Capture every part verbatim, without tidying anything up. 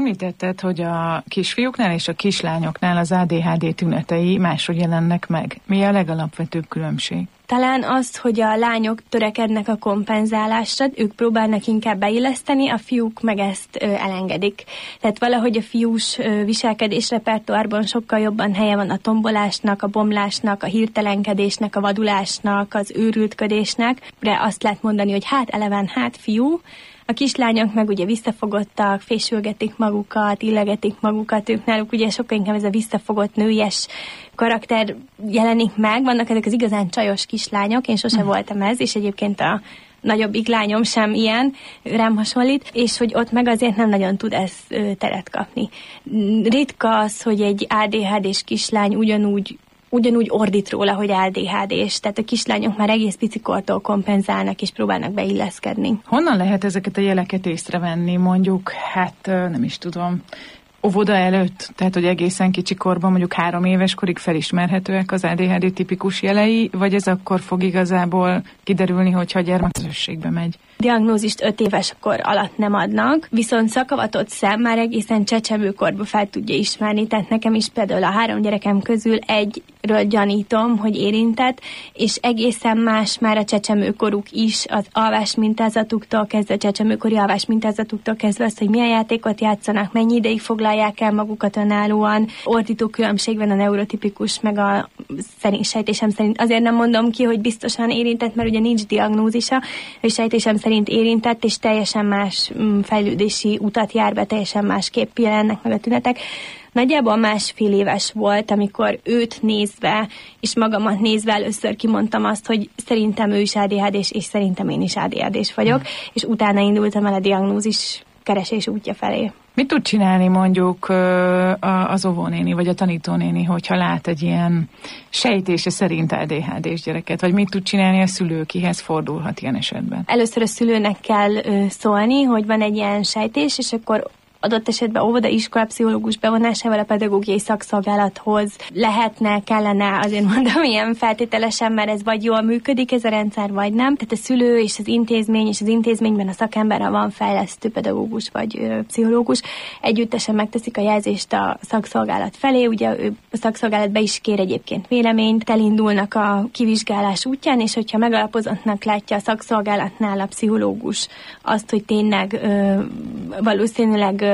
Említetted, hogy a kisfiúknál és a kislányoknál az á dé há dé tünetei máshogy jelennek meg. Mi a legalapvetőbb különbség? Talán az, hogy a lányok törekednek a kompenzálásra, ők próbálnak inkább beilleszteni, a fiúk meg ezt ö, elengedik. Tehát valahogy a fiús ö, viselkedés repertoárban sokkal jobban helye van a tombolásnak, a bomlásnak, a hirtelenkedésnek, a vadulásnak, az őrültködésnek, de azt lehet mondani, hogy hát eleven, hát fiú. A kislányok meg ugye visszafogottak, fésülgetik magukat, illegetik magukat, ők náluk ugye sokkal inkább ez a visszafogott nőies karakter jelenik meg. Vannak ezek az igazán csajos kislányok, én sose voltam ez, és egyébként a nagyobbik lányom sem ilyen, rám hasonlít, és hogy ott meg azért nem nagyon tud ez teret kapni. Ritka az, hogy egy á dé há dés kislány ugyanúgy ugyanúgy ordít róla, hogy á dé há dés. Tehát a kislányok már egész picikortól kompenzálnak és próbálnak beilleszkedni. Honnan lehet ezeket a jeleket észrevenni, mondjuk, hát nem is tudom, óvoda előtt? Tehát, hogy egészen kicsi korban, mondjuk három éves korig felismerhetőek az á dé há dé tipikus jelei, vagy ez akkor fog igazából kiderülni, hogyha a gyermek közösségbe megy? Diagnózist öt éves kor alatt nem adnak, viszont szakavatott szem már egészen csecsemőkorban fel tudja ismerni, tehát nekem is például a három gyerekem közül egyről gyanítom, hogy érintett, és egészen más már a csecsemőkoruk is, az alvás mintázatuktól kezdve, a csecsemőkori alvás mintázatuktól kezdve az, hogy milyen játékot játszanak, mennyi ideig foglalják el magukat önállóan, ordító különbség van a neurotipikus, meg a szerint, sejtésem szerint. Azért nem mondom ki, hogy biztosan érintett, mert ugye nincs diagnózisa, és sejtésem szerint érintett, és teljesen más fejlődési utat jár be, teljesen másképp jelennek meg a tünetek. Nagyjából másfél éves volt, amikor őt nézve, és magamat nézve először kimondtam azt, hogy szerintem ő is á dé há dés, és szerintem én is á dé há dés vagyok, hmm. és utána indultam el a diagnózis keresés útja felé. Mit tud csinálni mondjuk az óvónéni, vagy a tanítónéni, hogyha lát egy ilyen sejtése szerint á dé há dés gyereket, vagy mit tud csinálni a szülő, kihez fordulhat ilyen esetben? Először a szülőnek kell szólni, hogy van egy ilyen sejtés, és akkor adott esetben óvoda, iskola, pszichológus bevonásával a pedagógiai szakszolgálathoz lehetne, kellene, azért mondom ilyen feltételesen, mert ez vagy jól működik ez a rendszer, vagy nem. Tehát a szülő és az intézmény, és az intézményben a szakember, ha van fejlesztő pedagógus vagy ö, pszichológus, együttesen megteszik a jelzést a szakszolgálat felé, ugye ő, a szakszolgálat be is kér egyébként véleményt, elindulnak a kivizsgálás útján, és hogyha megalapozottnak látja a szakszolgálatnál a pszichológus azt, hogy tényleg ö, valószínűleg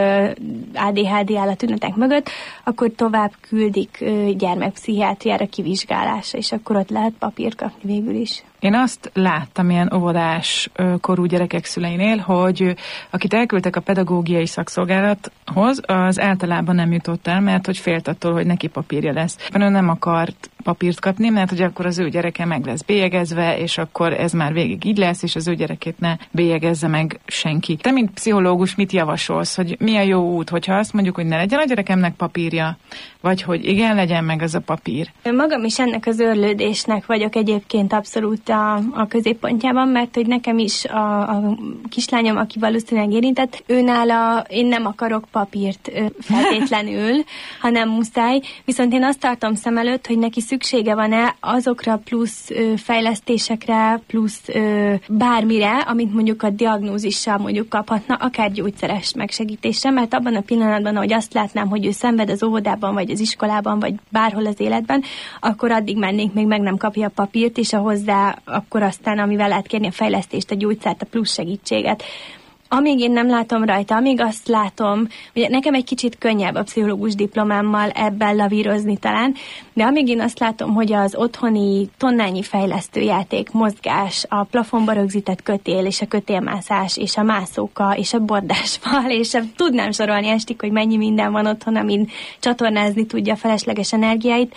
á dé há dé áll a tünetek mögött, akkor tovább küldik gyermekpszichiátriára kivizsgálásra, és akkor ott lehet papírt kapni végül is. Én azt láttam ilyen óvodás korú gyerekek szüleinél, hogy akit elküldtek a pedagógiai szakszolgálathoz, az általában nem jutott el, mert hogy félt attól, hogy neki papírja lesz. Ő nem akart papírt kapni, mert hogy akkor az ő gyereke meg lesz bélyegezve, és akkor ez már végig így lesz, és az ő gyerekét ne bélyegezze meg senki. Te, mint pszichológus, mit javasolsz, hogy mi a jó út, hogyha azt mondjuk, hogy ne legyen a gyerekemnek papírja, vagy hogy igen, legyen meg az a papír? Magam is ennek az őrlődésnek vagyok egyébként abszolút a, a középpontjában, mert hogy nekem is a, a kislányom, aki valószínűleg érintett, őnála én nem akarok papírt feltétlenül, hanem muszáj, viszont én azt tartom szem előtt, hogy neki szüksége van-e azokra plusz ö, fejlesztésekre, plusz ö, bármire, amit mondjuk a diagnózissal mondjuk kaphatna, akár gyógyszeres megsegítésre, mert abban a pillanatban, hogy azt látnám, hogy ő szenved az óvodában, vagy az iskolában, vagy bárhol az életben, akkor addig mennék, még meg nem kapja a papírt, és a hozzá akkor aztán, amivel lehet kérni a fejlesztést, a gyógyszert, a plusz segítséget. Amíg én nem látom rajta, amíg azt látom, ugye nekem egy kicsit könnyebb a pszichológus diplomámmal ebben lavírozni talán, de amíg én azt látom, hogy az otthoni tonnányi fejlesztőjáték, mozgás, a plafonba rögzített kötél, és a kötélmászás, és a mászóka, és a bordásfal, és a, tudnám sorolni estig, hogy mennyi minden van otthon, amin csatornázni tudja a felesleges energiáit.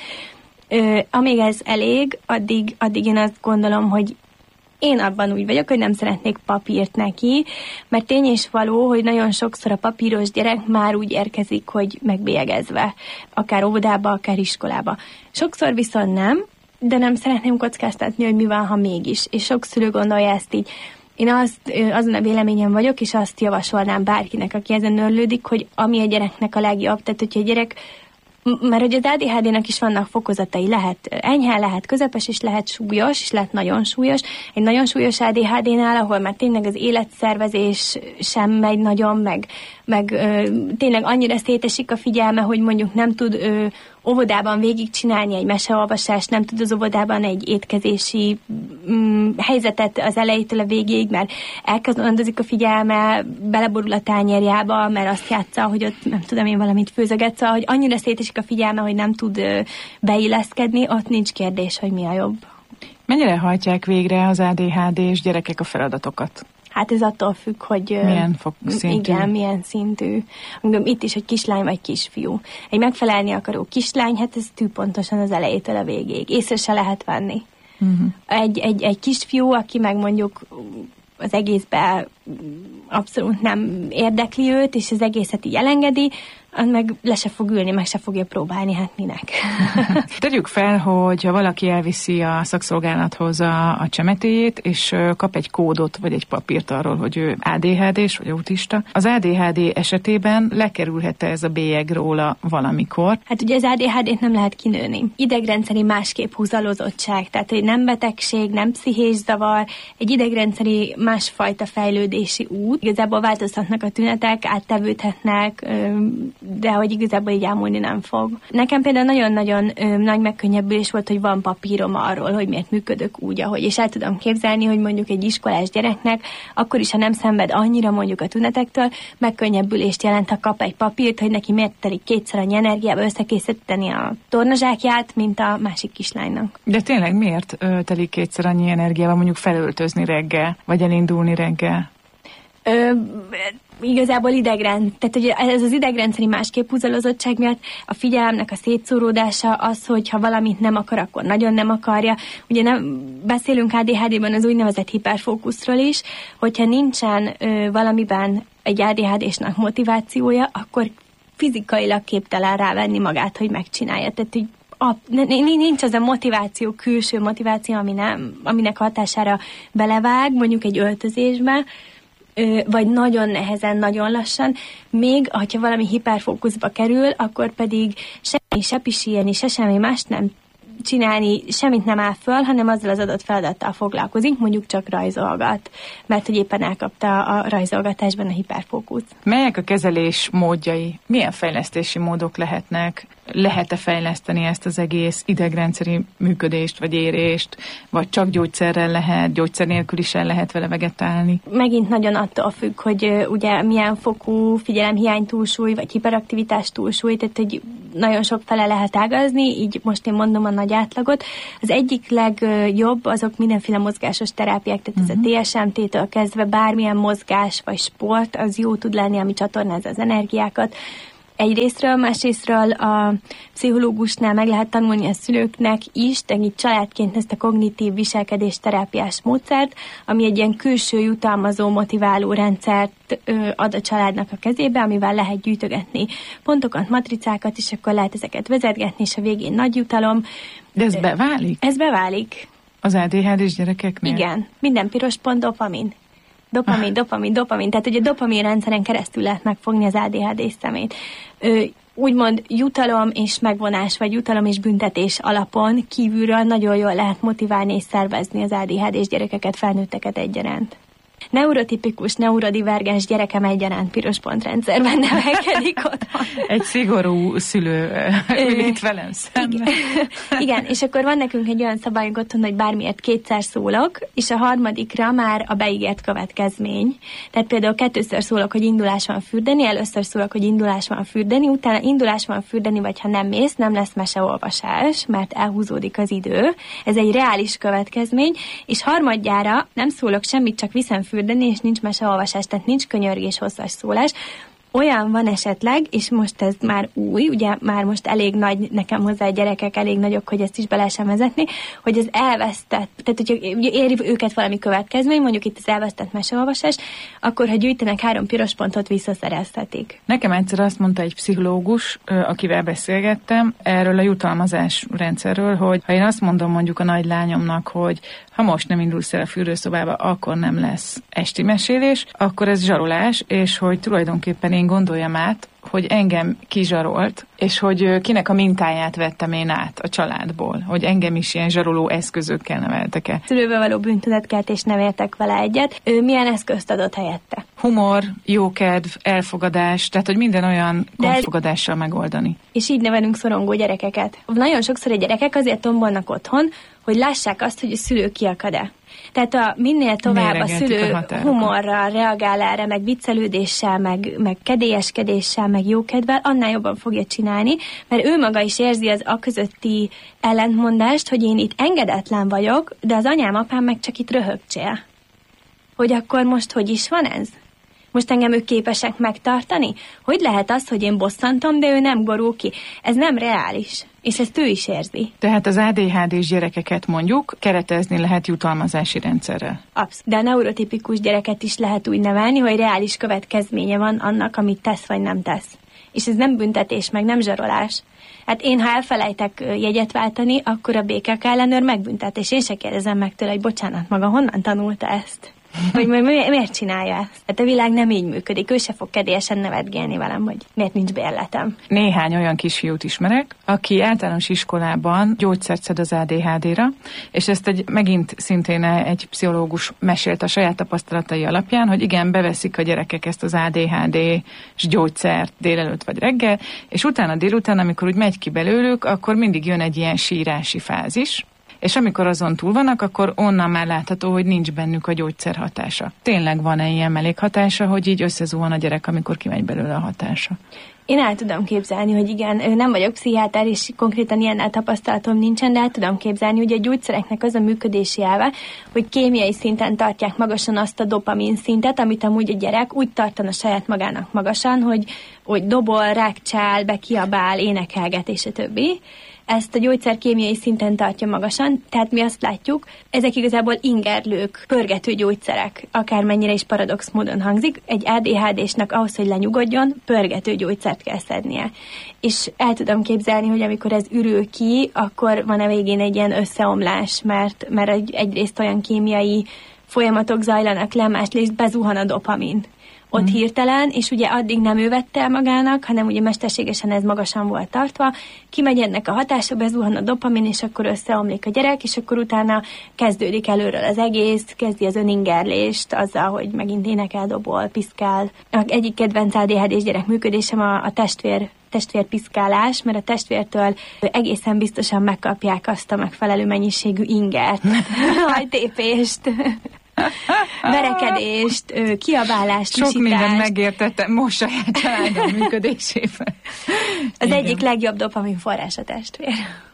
Ö, amíg ez elég, addig, addig én azt gondolom, hogy én abban úgy vagyok, hogy nem szeretnék papírt neki, mert tény és való, hogy nagyon sokszor a papíros gyerek már úgy érkezik, hogy megbélyegezve, akár óvodába, akár iskolába. Sokszor viszont nem, de nem szeretném kockáztatni, hogy mi van, ha mégis. És sok szülő gondolja ezt így. Én azt, azon a véleményen vagyok, és azt javasolnám bárkinek, aki ezen örlődik, hogy ami a gyereknek a legjobb, tehát hogyha a gyerek Mert hogy az á dé há dé-nek is vannak fokozatai, lehet enyhe, lehet közepes, és lehet súlyos, és lehet nagyon súlyos. Egy nagyon súlyos á dé há dé-nál, ahol már tényleg az életszervezés sem megy nagyon, meg, meg ö, tényleg annyira szétesik a figyelme, hogy mondjuk nem tud ö, óvodában végigcsinálni egy meseolvasást, nem tud az óvodában egy étkezési mm, helyzetet az elejétől a végéig, mert elkezdozik a figyelme, beleborul a tányérjába, mert azt játsza, hogy ott nem tudom én valamit főzöget, szóval, hogy annyira szétesik a figyelme, hogy nem tud ö, beilleszkedni, ott nincs kérdés, hogy mi a jobb. Mennyire hajtják végre az á dé há dés gyerekek a feladatokat? Hát ez attól függ, hogy... Milyen fok, szintű? Igen, milyen szintű. Mondom, itt is, hogy kislány vagy kisfiú. Egy megfelelni akaró kislány, hát ez tűpontosan az elejétől a végéig. Észre se lehet venni. Uh-huh. Egy, egy, egy kisfiú, aki meg mondjuk az egészben abszolút nem érdekli őt, és az egészet így elengedi, az meg le se fog ülni, meg se fogja próbálni, hát minek. Tegyük fel, hogy ha valaki elviszi a szakszolgálathoz a, a csemetéjét, és kap egy kódot, vagy egy papírt arról, hogy ő á dé há dés, vagy autista. Az á dé há dé esetében lekerülhet-e ez a bélyeg róla valamikor? Hát ugye az á dé há dét nem lehet kinőni. Idegrendszeri másképp húzalozottság, tehát egy nem betegség, nem pszichés zavar, egy idegrendszeri másfajta fejlődési út. Igazából változhatnak a tünetek, áttevődhetnek, de hogy igazából így ámulni nem fog. Nekem például nagyon-nagyon ö, nagy megkönnyebbülés volt, hogy van papírom arról, hogy miért működök úgy, ahogy, és el tudom képzelni, hogy mondjuk egy iskolás gyereknek, akkor is, ha nem szenved annyira mondjuk a tünetektől, megkönnyebbülést jelent, ha kap egy papírt, hogy neki miért telik kétszer annyi energiába összekészíteni a tornazsákját, mint a másik kislánynak. De tényleg miért ö, telik kétszer annyi energiába mondjuk felöltözni reggel, vagy elindulni reggel? Ö, igazából idegrend, tehát ugye ez az idegrendszeri másképp húzalozottság miatt a figyelemnek a szétszóródása az, hogy ha valamit nem akar, akkor nagyon nem akarja. Ugye nem beszélünk á dé há dé-ben az úgynevezett hiperfókuszról is, hogyha nincsen ö, valamiben egy á dé há désnek motivációja, akkor fizikailag képtelen rávenni magát, hogy megcsinálja. Tehát, hogy a, nincs az a motiváció, külső motiváció, ami nem, aminek hatására belevág, mondjuk egy öltözésbe, vagy nagyon nehezen, nagyon lassan, még, hogyha valami hiperfókuszba kerül, akkor pedig semmi, se pisilni, se semmi mást nem csinálni, semmit nem áll föl, hanem azzal az adott feladattal foglalkozik, mondjuk csak rajzolgat, mert hogy éppen elkapta a rajzolgatásban a hiperfókusz. Melyek a kezelés módjai? Milyen fejlesztési módok lehetnek? Lehet-e fejleszteni ezt az egész idegrendszeri működést, vagy érést, vagy csak gyógyszerrel lehet, gyógyszer nélkül is el lehet vele vegetálni? Megint nagyon attól függ, hogy uh, ugye milyen fokú figyelemhiány túlsúly, vagy hiperaktivitás túlsúly, tehát hogy nagyon sok fele lehet ágazni, így most én mondom a nagy átlagot. Az egyik legjobb azok mindenféle mozgásos terápiák, tehát uh-huh. ez a té es em té-től kezdve bármilyen mozgás vagy sport, az jó tud lenni, ami csatornázza az energiákat. Egyrésztről, másrésztről a pszichológusnál meg lehet tanulni a szülőknek is, tehát így családként ezt a kognitív viselkedés terápiás módszert, ami egy ilyen külső jutalmazó, motiváló rendszert ö, ad a családnak a kezébe, amivel lehet gyűjtögetni pontokat, matricákat, és akkor lehet ezeket vezetgetni, és a végén nagy jutalom. De ez beválik? Ez beválik. Az á dé há dés gyerekeknél? Igen. Minden piros pont dopamin. Dopamin, dopamin, dopamin. Tehát ugye a dopamin rendszeren keresztül lehet megfogni az á dé há dés szemét. Ö, úgymond jutalom és megvonás, vagy jutalom és büntetés alapon kívülről nagyon jól lehet motiválni és szervezni az á dé há dés gyerekeket, felnőtteket egyaránt. Neurotipikus, neurodivergens gyerekem egyaránt piros pontrendszerben nevelkedik otthon. Egy szigorú szülő itt velem szemben. Igen. Igen, és akkor van nekünk egy olyan szabályunk otthon, hogy bármiért kétszer szólok, és a harmadikra már a beígért következmény. Tehát például kettőször szólok, hogy indulás van fürdeni, először szólok, hogy indulás van fürdeni, utána indulás van fürdeni, vagy ha nem mész, nem lesz meseolvasás, mert elhúzódik az idő. Ez egy reális következmény, és harmadjára nem szólok semmit, csak viszem fürdeni, és nincs meseolvasás, tehát nincs könyörgés, hosszas szólás. Olyan van esetleg, és most ez már új, ugye már most elég nagy, nekem hozzá a gyerekek elég nagyok, hogy ezt is be lehessen vezetni, hogy az elvesztett, tehát hogyha éri őket valami következmény, mondjuk itt az elvesztett meseolvasás, akkor ha gyűjtenek három piros pontot, visszaszerezhetik. Nekem egyszer azt mondta egy pszichológus, akivel beszélgettem, erről a jutalmazás rendszerről, hogy ha én azt mondom mondjuk a nagy lányomnak, hogy ha most nem indulsz el a fürdőszobába, akkor nem lesz esti mesélés, akkor ez zsarolás, és hogy tulajdonképpen én gondoljam át, hogy engem kizsarolt, és hogy kinek a mintáját vettem én át a családból, hogy engem is ilyen zsaroló eszközökkel neveltek el. Szülővel való bűntudatkelt, nem értek vele egyet. Ő milyen eszközt adott helyette? Humor, jókedv, elfogadás, tehát hogy minden olyan gondfogadással megoldani. És így nevelünk szorongó gyerekeket. Nagyon sokszor a gyerekek azért tombolnak otthon, hogy lássák azt, hogy a szülő kiakad-e. Tehát a, minél tovább a szülő a humorral reagál erre, meg viccelődéssel, meg, meg kedélyeskedéssel, meg jókedvel, annál jobban fogja csinálni, mert ő maga is érzi az a közötti ellentmondást, hogy én itt engedetlen vagyok, de az anyám, apám meg csak itt röhögcsél. Hogy akkor most hogy is van ez? Most engem ők képesek megtartani? Hogy lehet az, hogy én bosszantom, de ő nem borul ki? Ez nem reális. És ezt ő is érzi. Tehát az á dé há dés gyerekeket mondjuk keretezni lehet jutalmazási rendszerrel. Abszolút. De a neurotipikus gyereket is lehet úgy nevelni, hogy reális következménye van annak, amit tesz vagy nem tesz. És ez nem büntetés, meg nem zsarolás. Hát én, ha elfelejtek jegyet váltani, akkor a bé ká ká ellenőr megbüntet, és én se kérdezem meg tőle, hogy bocsánat, maga honnan tanulta ezt? Hogy mi, miért csinálja ezt? Hát a világ nem így működik, ő se fog kedélyesen nevetgélni velem, hogy miért nincs bérletem. Néhány olyan kisfiút ismerek, aki általános iskolában gyógyszert szed az á dé há dé-ra, és ezt egy, megint szintén egy pszichológus mesélt a saját tapasztalatai alapján, hogy igen, beveszik a gyerekek ezt az á dé há dés gyógyszert délelőtt vagy reggel, és utána délután, amikor úgy megy ki belőlük, akkor mindig jön egy ilyen sírási fázis, és amikor azon túl vannak, akkor onnan már látható, hogy nincs bennük a gyógyszer hatása. Tényleg van-e ilyen mellékhatása, hogy így összezuhan a gyerek, amikor kimegy belőle a hatása? Én el tudom képzelni, hogy igen, nem vagyok pszichiáter, és konkrétan ilyennel tapasztalatom nincsen, de el tudom képzelni, hogy a gyógyszereknek az a működési elve, hogy kémiai szinten tartják magasan azt a dopamin szintet, amit amúgy a gyerek úgy tartana saját magának magasan, hogy, hogy dobol, rákcsál, bekiabál, énekelget, és a többi. Ezt a gyógyszer kémiai szinten tartja magasan, tehát mi azt látjuk, ezek igazából ingerlők, pörgető gyógyszerek, akármennyire is paradox módon hangzik, egy á dé há désnek ahhoz, hogy lenyugodjon, pörgető gyógyszert kell szednie. És el tudom képzelni, hogy amikor ez ürül ki, akkor van a végén egy ilyen összeomlás, mert, mert egy, egyrészt olyan kémiai folyamatok zajlanak le, másrészt bezuhan a dopamin. Ott hmm. hirtelen, és ugye addig nem ő vette el magának, hanem ugye mesterségesen ez magasan volt tartva, kimegy ennek a hatása, bezuhan a dopamin, és akkor összeomlik a gyerek, és akkor utána kezdődik előről az egész, kezdi az öningerlést azzal, hogy megint énekel, dobol, piszkál. Egyik kedvenc á dé há dés gyerek működésem a, a testvér testvérpiszkálás, mert a testvértől egészen biztosan megkapják azt a megfelelő mennyiségű ingert, hajtépést, verekedést, kiabálást, sok visítást. mindent megértettem most saját családom működésében. Az Igen. egyik legjobb dopamin forrás a testvér.